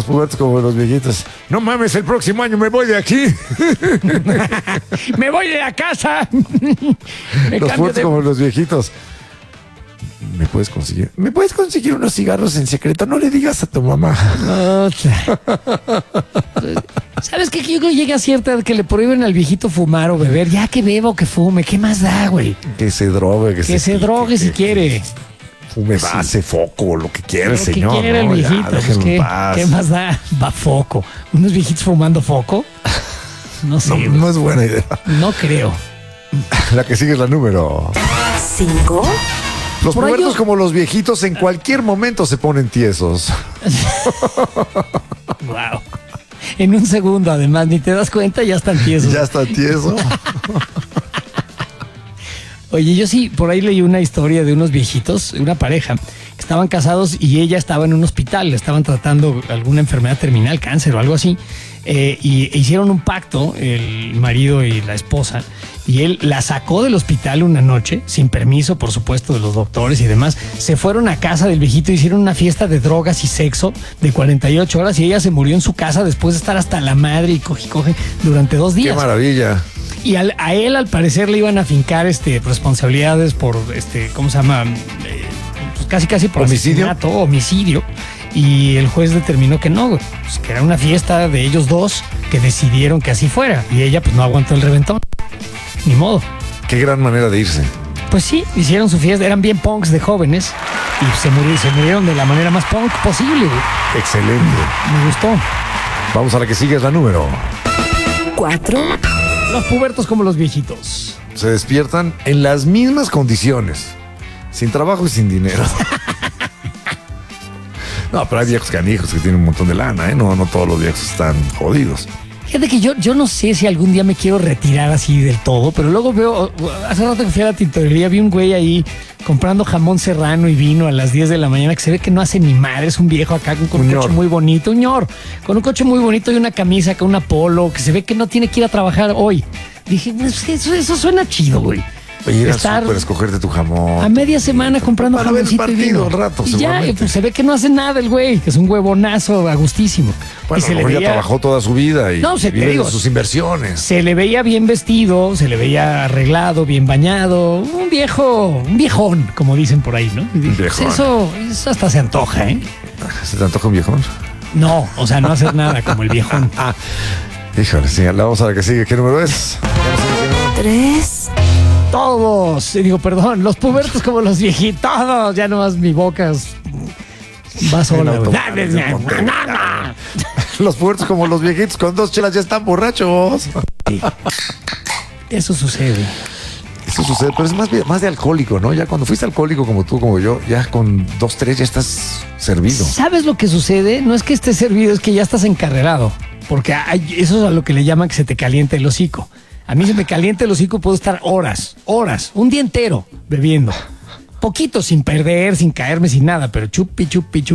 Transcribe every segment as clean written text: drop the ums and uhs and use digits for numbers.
pubertos como los viejitos. No mames, el próximo año me voy de aquí. Me voy de la casa. Los pubertos como los viejitos. ¿Me puedes conseguir unos cigarros en secreto? No le digas a tu mamá. ¿Sabes qué? Que yo creo que llega a cierta edad que le prohíben al viejito fumar o beber. Ya que beba o que fume, ¿qué más da, güey? Que se drogue, Que se drogue si quiere. Fume base, foco, lo que quiera el Lo señor. que quiera el viejito. Ya, Pues, déjenlo en paz. ¿qué más da? Va foco. ¿Unos viejitos fumando foco? No sé. No es buena idea. No creo. La que sigue es la número 5. Los Por ahí pubertos yo- como los viejitos en cualquier momento se ponen tiesos. Wow. En un segundo, además, ni te das cuenta, ya están tiesos. Ya está tieso. Oye, yo sí, por ahí leí una historia de unos viejitos, una pareja, que estaban casados y ella estaba en un hospital, le estaban tratando alguna enfermedad terminal, cáncer o algo así, y hicieron un pacto, el marido y la esposa, y él la sacó del hospital una noche, sin permiso, por supuesto, de los doctores y demás. Se fueron a casa del viejito, hicieron una fiesta de drogas y sexo de 48 horas y ella se murió en su casa después de estar hasta la madre y coge durante 2 Qué días. maravilla. Y a él, al parecer, le iban a fincar responsabilidades por, ¿cómo se llama? Pues casi por ¿Homicidio? asesinato, homicidio. Y el juez determinó que no, güey, pues que era una fiesta de ellos dos que decidieron que así fuera. Y ella, pues, no aguantó el reventón. Ni modo. Qué gran manera de irse. Pues sí, hicieron su fiesta, eran bien punks de jóvenes. Y se murieron de la manera más punk posible, güey. Excelente. Me gustó. Vamos a la que sigue, es la número. 4. Los pubertos como los viejitos. Se despiertan en las mismas condiciones. Sin trabajo y sin dinero. No, pero hay viejos canijos que tienen un montón de lana, ¿eh? No todos los viejos están jodidos. Fíjate que yo no sé si algún día me quiero retirar así del todo, pero luego veo, hace rato que fui a la tintorería, vi un güey ahí comprando jamón serrano y vino a las 10 de la mañana que se ve que no hace ni madre, es un viejo acá con un coche muy bonito, con un coche muy bonito y una camisa con una polo, que se ve que no tiene que ir a trabajar hoy. Dije, pues, eso suena chido, güey. Ir al Estar súper, escogerte tu jamón. a media semana comprando Para ver el jamoncito y partido vino. un rato, Y ya, seguramente. pues se ve que no hace nada el güey, que es un huevonazo a gustísimo. Bueno, y se a lo le mejor ya veía, trabajó toda su vida y No, te vive de digo, sus inversiones. se le veía bien vestido, se le veía arreglado, bien bañado, un viejón, como dicen por ahí, ¿no? Y dije, viejón. pues eso hasta se antoja, ¿eh? ¿Se te antoja un viejón? No, o sea, no hacer nada como el viejón. Híjole, sí, vamos a la que sigue. ¿Qué número es? 3. Todos, perdón, los pubertos como los viejitos, todos, ya nomás mi boca va sola, En güey. automático, Los pubertos como los viejitos con 2 chelas ya están borrachos. Sí. Eso sucede. Eso sucede, pero es más de alcohólico, ¿no? Ya cuando fuiste alcohólico como tú, como yo, ya con 2, 3 ya estás servido. ¿Sabes lo que sucede? No es que estés servido, es que ya estás encarrerado. Porque eso es a lo que le llaman que se te caliente el hocico. A mí se me calienta el hocico, puedo estar horas, un día entero bebiendo. Poquito, sin perder, sin caerme, sin nada, pero chupi.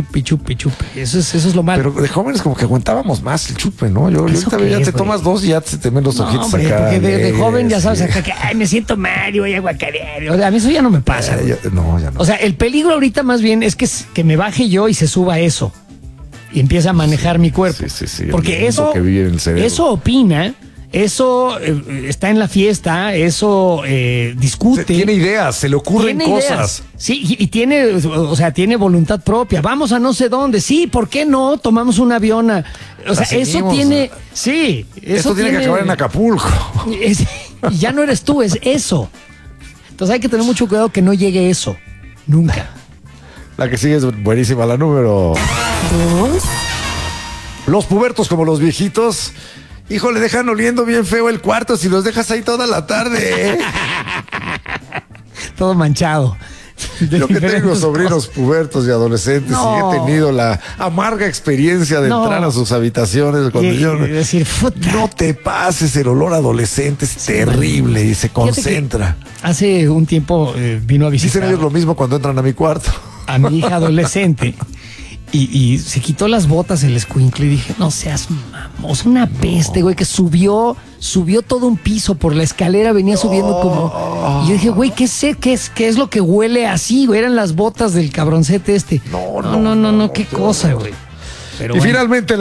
Eso es lo malo. Pero de jóvenes como que aguantábamos más el chupe, ¿no? Yo ¿Eso ahorita qué ya es, te güey? tomas 2 y ya se te ven los No, ojitos hombre, acá. porque de joven ya sabes sí. acá que me siento mal y voy a guacarear. O sea, a mí eso ya no me pasa. güey. No, ya no. O sea, el peligro ahorita más bien es que me baje yo y se suba eso. Y empiece a manejar mi cuerpo. Sí, Porque el eso, que vive en el cerebro. eso opina, eso está en la fiesta, eso discute. Tiene ideas, se le ocurren Tiene cosas. ideas. Sí, y tiene, o sea, tiene voluntad propia. Vamos a no sé dónde. Sí, ¿por qué no? Tomamos un avión. O sea, eso seguimos. tiene. Sí, eso Esto tiene que acabar en Acapulco. y ya no eres tú, es eso. Entonces hay que tener mucho cuidado que no llegue eso. Nunca. La que sigue es buenísima, la número. 2. Los pubertos como los viejitos. Híjole, dejan oliendo bien feo el cuarto si los dejas ahí toda la tarde, ¿eh? Todo manchado. De Yo que tengo diferentes sobrinos pubertos y adolescentes No. y he tenido la amarga experiencia de No. entrar a sus habitaciones cuando Y decir, puta. no te pases, el olor adolescente es terrible y se Fíjate que concentra. hace un tiempo vino a Dicen visitar ellos lo mismo cuando entran a mi cuarto. a mi hija adolescente y se quitó las botas el escuincle y dije, no seas mamos, una peste, güey, que subió todo un piso por la escalera, venía subiendo como... Y yo dije, güey, ¿qué es lo que huele así, güey? Eran las botas del cabroncete este. No, qué cosa, güey. Pero Y bueno. finalmente